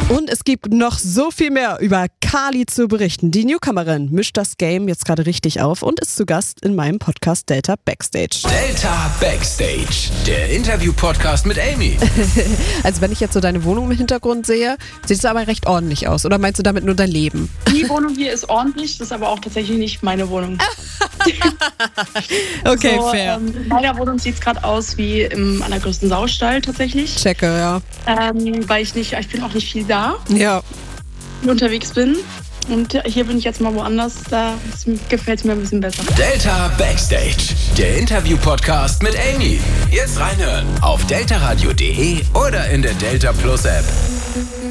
Und es gibt noch so viel mehr über Kali zu berichten. Die Newcomerin mischt das Game jetzt gerade richtig auf und ist zu Gast in meinem Podcast Delta Backstage. Delta Backstage, der Interview-Podcast mit Amy. Also wenn ich jetzt so deine Wohnung im Hintergrund sehe, sieht es aber recht ordentlich aus. Oder meinst du damit nur dein Leben? Die Wohnung hier ist ordentlich, das ist aber auch tatsächlich nicht meine Wohnung. Okay, fair. In meiner Wohnung sieht es gerade aus wie im allergrößten Saustall tatsächlich. Checke, ja. Weil ich bin auch nicht viel da, Ja. unterwegs bin. Und hier bin ich jetzt mal woanders, da gefällt es mir ein bisschen besser. Delta Backstage, der Interview-Podcast mit Amy. Jetzt reinhören auf deltaradio.de oder in der Delta Plus App.